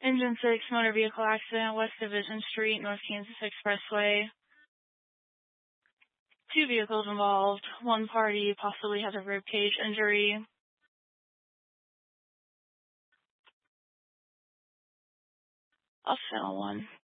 Engine 6, motor vehicle accident, West Division Street, North Kansas Expressway. 2 vehicles involved. 1 party possibly has a ribcage injury. I'll sit on 1.